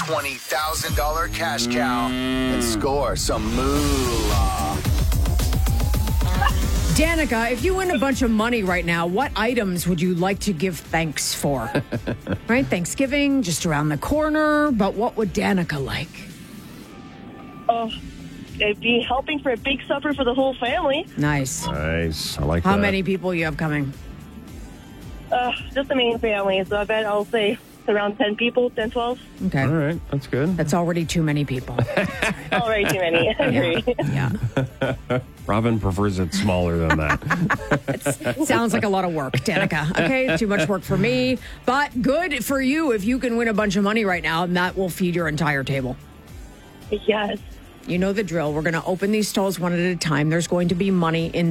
$20,000 cash cow and score some moolah. Danica, if you win a bunch of money right now, what items would you like to give thanks for? Right? Thanksgiving, just around the corner. But what would Danica like? Oh, it'd be helping for a big supper for the whole family. Nice. Nice. I like that. How many people you have coming? Just the main family. So I bet I'll say around 10 people, 10, 12. Okay. All right. That's good. That's already too many people. Already too many. I agree. Yeah. Robin prefers it smaller than that. Sounds like a lot of work, Danica. Okay, too much work for me. But good for you if you can win a bunch of money right now, and that will feed your entire table. Yes. You know the drill. We're going to open these stalls one at a time. There's going to be money in